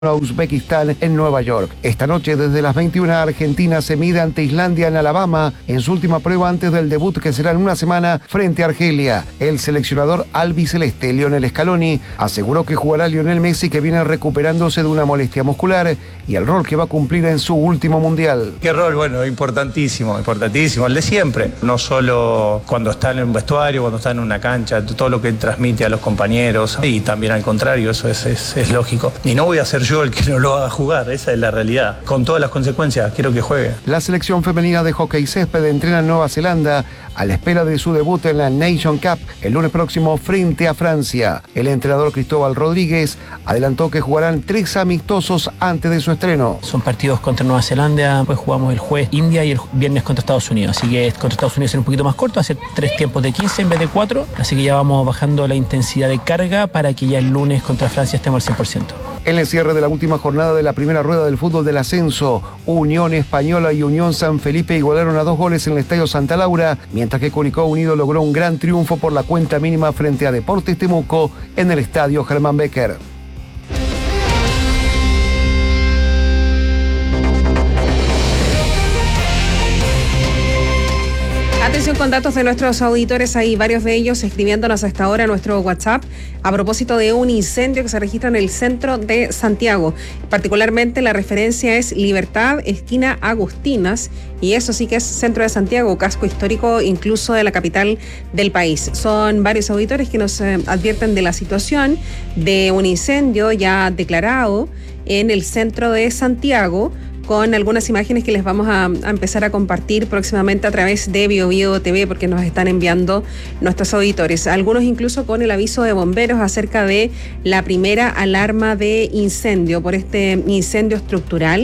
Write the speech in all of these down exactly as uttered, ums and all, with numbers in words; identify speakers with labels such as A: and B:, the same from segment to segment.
A: a Uzbekistán en Nueva York. Esta noche desde las veintiuna Argentina se mide ante Islandia en Alabama en su última prueba antes del debut que será en una semana frente a Argelia. El seleccionador albiceleste Lionel Scaloni aseguró que jugará Lionel Messi, que viene recuperándose de una molestia muscular, y el rol que va a cumplir en su último mundial.
B: ¿Qué rol? Bueno, importantísimo, importantísimo, el de siempre. No solo cuando está en un vestuario, cuando está en una cancha, todo lo que transmite a los compañeros, y también al contrario, eso es, es, es lógico. Y no voy a ser yo el que no lo haga jugar, esa es la realidad. Con todas las consecuencias, quiero que juegue.
A: La selección femenina de hockey césped entrena en Nueva Zelanda a la espera de su debut en la Nation Cup el lunes próximo frente a Francia. El entrenador Cristóbal Rodríguez adelantó que jugarán tres amistosos antes de su estreno.
C: Son partidos contra Nueva Zelanda, pues jugamos el jueves India y el viernes contra Estados Unidos. Así que contra Estados Unidos es un poquito más corto, va a ser tres tiempos de quince en vez de cuatro. Así que ya vamos bajando la intensidad de carga para que ya el lunes contra Francia estemos al cien por ciento.
A: En el cierre de la última jornada de la primera rueda del fútbol del ascenso, Unión Española y Unión San Felipe igualaron a dos goles en el Estadio Santa Laura, mientras que Curicó Unido logró un gran triunfo por la cuenta mínima frente a Deportes Temuco en el Estadio Germán Becker.
D: Atención con datos de nuestros auditores, hay varios de ellos escribiéndonos hasta ahora a nuestro WhatsApp a propósito de un incendio que se registra en el centro de Santiago. Particularmente la referencia es Libertad, esquina Agustinas, y eso sí que es centro de Santiago, casco histórico incluso de la capital del país. Son varios auditores que nos eh, advierten de la situación de un incendio ya declarado en el centro de Santiago, con algunas imágenes que les vamos a, a empezar a compartir próximamente a través de BioBio T V, porque nos están enviando nuestros auditores, algunos incluso con el aviso de bomberos acerca de la primera alarma de incendio por este incendio estructural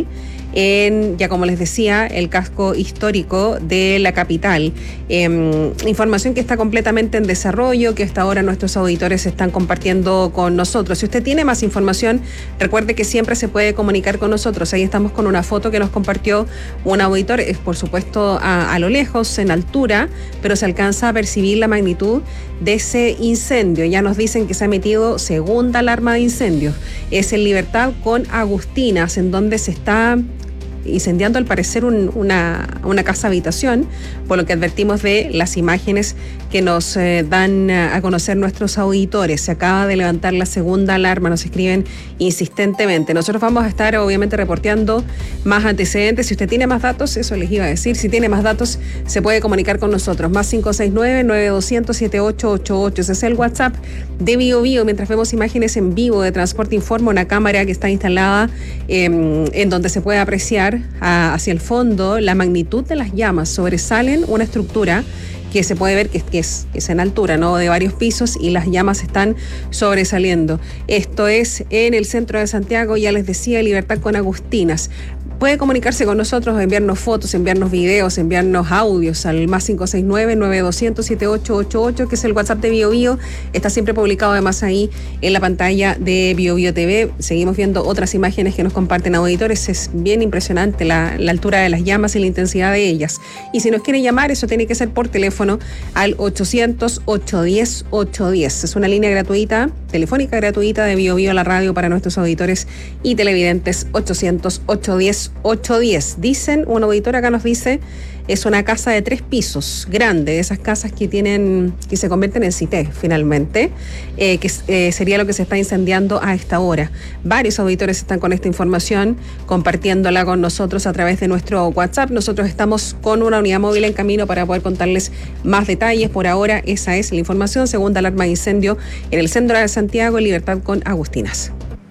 D: en, ya como les decía, el casco histórico de la capital. Eh, información que está completamente en desarrollo, que hasta ahora nuestros auditores están compartiendo con nosotros. Si usted tiene más información, recuerde que siempre se puede comunicar con nosotros. Ahí estamos con una foto que nos compartió un auditor, es por supuesto a, a lo lejos, en altura, pero se alcanza a percibir la magnitud de ese incendio. Ya nos dicen que se ha emitido segunda alarma de incendios. Es en Libertad con Agustinas, en donde se está incendiando al parecer un, una, una casa habitación, por lo que advertimos de las imágenes que nos eh, dan a conocer nuestros auditores. Se acaba de levantar la segunda alarma, nos escriben insistentemente. Nosotros vamos a estar obviamente reporteando más antecedentes. Si usted tiene más datos, eso les iba a decir, si tiene más datos se puede comunicar con nosotros, más cinco seis nueve, nueve dos cero cero, siete ocho ocho ocho. Ese es el WhatsApp de BioBio. Mientras vemos imágenes en vivo de Transporte Informa, una cámara que está instalada eh, en donde se puede apreciar a, hacia el fondo la magnitud de las llamas. Sobresalen una estructura que se puede ver que, que, es, que es en altura, ¿no?, de varios pisos, y las llamas están sobresaliendo. Esto es en el centro de Santiago, ya les decía, Libertad con Agustinas. Puede comunicarse con nosotros, enviarnos fotos, enviarnos videos, enviarnos audios al más cinco seis nueve, nueve dos cero cero, siete ocho ocho ocho, que es el WhatsApp de BioBio. Está siempre publicado además ahí en la pantalla de BioBio T V. Seguimos viendo otras imágenes que nos comparten auditores. Es bien impresionante la, la altura de las llamas y la intensidad de ellas. Y si nos quieren llamar, eso tiene que ser por teléfono al ochocientos, ochocientos diez, ochocientos diez. Es una línea gratuita, telefónica gratuita de BioBio a la radio para nuestros auditores y televidentes. Ochocientos, ochocientos diez, ochocientos diez. Dicen, un auditor acá nos dice, es una casa de tres pisos, grande, de esas casas que tienen, que se convierten en cité finalmente, eh, que eh, sería lo que se está incendiando a esta hora. Varios auditores están con esta información, compartiéndola con nosotros a través de nuestro WhatsApp. Nosotros estamos con una unidad móvil en camino para poder contarles más detalles. Por ahora, esa es la información. Segunda alarma de incendio en el centro de Santiago, en Libertad con Agustinas.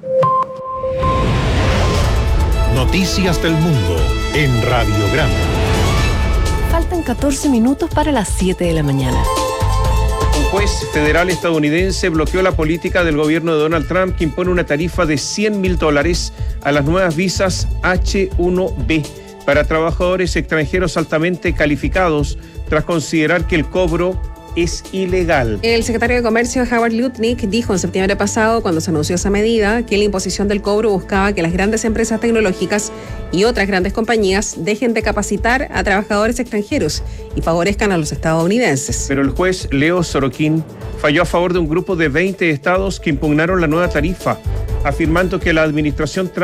E: Noticias del Mundo en Radiograma.
F: Faltan catorce minutos para las siete de la mañana.
G: Un juez federal estadounidense bloqueó la política del gobierno de Donald Trump, que impone una tarifa de cien mil dólares a las nuevas visas H uno B para trabajadores extranjeros altamente calificados, tras considerar que el cobro es ilegal.
D: El secretario de Comercio, Howard Lutnick, dijo en septiembre pasado, cuando se anunció esa medida, que la imposición del cobro buscaba que las grandes empresas tecnológicas y otras grandes compañías dejen de capacitar a trabajadores extranjeros y favorezcan a los estadounidenses.
G: Pero el juez Leo Sorokin falló a favor de un grupo de veinte estados que impugnaron la nueva tarifa. afirmando que la administración